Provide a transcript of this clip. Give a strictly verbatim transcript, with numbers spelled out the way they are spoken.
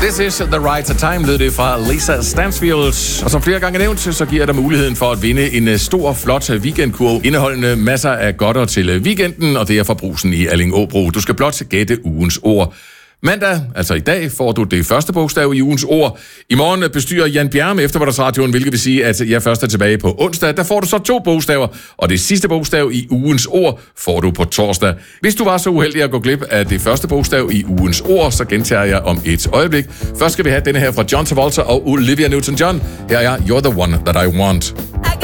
This is the right time, lød det fra Lisa Stansfield. Og som flere gange nævnt, så giver jeg dig muligheden for at vinde en stor, flot weekendkurv, indeholdende masser af godter til weekenden, og det er fra Brugsen i Alling-Åbro. Du skal blot gætte ugens ord. Mandag, altså i dag, får du det første bogstav i ugens ord. I morgen bestyrer Jan Bjerre Eftermiddagsradioen, hvilket vil sige, at jeg først er tilbage på onsdag. Der får du så to bogstaver, og det sidste bogstav i ugens ord får du på torsdag. Hvis du var så uheldig at gå glip af det første bogstav i ugens ord, så gentager jeg om et øjeblik. Først skal vi have denne her fra John Travolta og Olivia Newton-John. Her er You're the One That I Want.